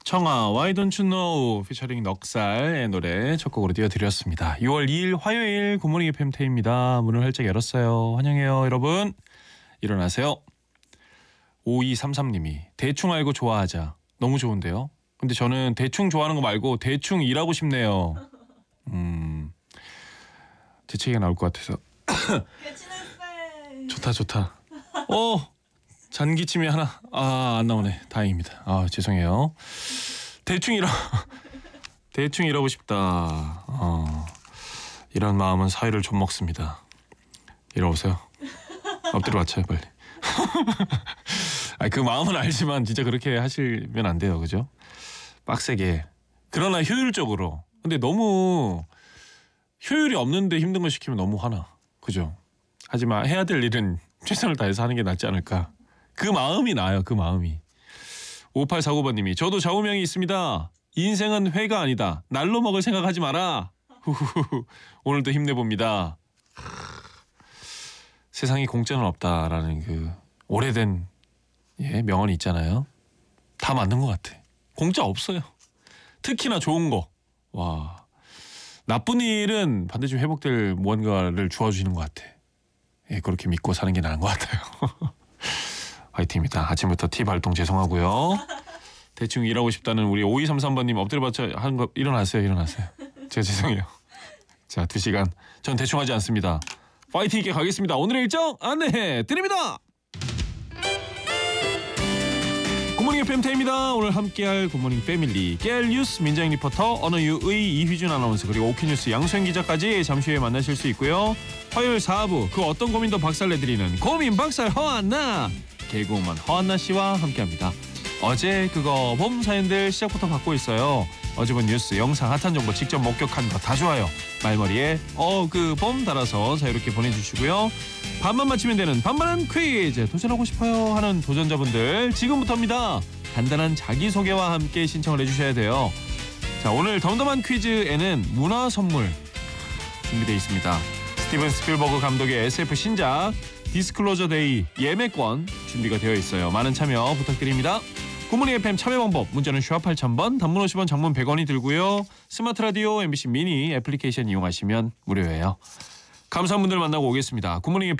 청아 Why Don't You Know 피처링 넉살의 노래 첫 곡으로 띄워드렸습니다. 6월 2일 화요일 굿모닝 FM 태입니다. 문을 활짝 열었어요. 환영해요 여러분. 일어나세요. 5233님이 대충 알고 좋아하자. 너무 좋은데요. 근데 저는 대충 좋아하는 거 말고 대충 일하고 싶네요. 재채기가 나올 것 같아서 좋다. 잔기침이 하나 안 나오네. 다행입니다. 죄송해요. 대충 일하고 싶다. 이런 마음은 사회를 좀 먹습니다. 일어오세요. 엎드려 맞춰요 빨리. 그 마음은 알지만 진짜 그렇게 하시면 안 돼요. 그죠? 빡세게. 그러나 효율적으로. 근데 너무 효율이 없는데 힘든 거 시키면 너무 화나. 그죠? 하지만 해야 될 일은 최선을 다해서 하는 게 낫지 않을까. 그 마음이 나요. 그 마음이. 5849번님이 저도 좌우명이 있습니다. 인생은 회가 아니다. 날로 먹을 생각하지 마라. 오늘도 힘내봅니다. 세상에 공짜는 없다라는 그 오래된 명언이 있잖아요. 다 맞는 것 같아. 공짜 없어요. 특히나 좋은 거. 와, 나쁜 일은 반드시 회복될 무언가를 주어주시는 것 같아. 그렇게 믿고 사는 게 나은 것 같아요. 화이팅입니다. 아침부터 티 발동 죄송하고요. 대충 일하고 싶다는 우리 5233번님 엎드려 받쳐 하는 거 일어나세요. 제가 죄송해요. 자, 2시간 전 대충 하지 않습니다. 파이팅 있게 가겠습니다. 오늘의 일정 안내해 드립니다. 굿모닝 FM 태입니다. 오늘 함께할 굿모닝 패밀리 깨알 뉴스 민정 리포터 언어유의 이휘준 아나운서 그리고 오키뉴스 양수현 기자까지 잠시 후에 만나실 수 있고요. 화요일 4부 그 어떤 고민도 박살내드리는 고민 박살 허한나 개그우먼 허한나 씨와 함께합니다. 어제 그거 봄 사연들 시작부터 받고 있어요. 어제 본 뉴스 영상 핫한 정보 직접 목격한 거 다 좋아요. 말머리에 그 봄 달아서 자유롭게 보내주시고요. 반만 맞히면 되는 반반한 퀴즈 도전하고 싶어요 하는 도전자분들 지금부터입니다. 간단한 자기소개와 함께 신청을 해주셔야 돼요. 자, 오늘 덤덤한 퀴즈에는 문화 선물 준비되어 있습니다. 스티븐 스필버그 감독의 SF 신작 디스클로저 데이 예매권 준비가 되어 있어요. 많은 참여 부탁드립니다. 굿모닝 FM 참여 방법 문자는 샵 8000번 단문 50원 장문 100원이 들고요. 스마트 라디오 MBC 미니 애플리케이션 이용하시면 무료예요. 감사한 분들 만나고 오겠습니다. 굿모닝